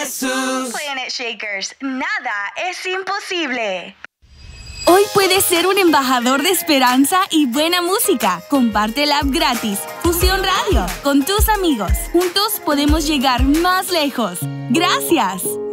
Jesús. Planet Shakers, nada es imposible. Hoy puedes ser un embajador de esperanza y buena música. Comparte la app gratis, Fusión Radio, con tus amigos. Juntos podemos llegar más lejos. ¡Gracias!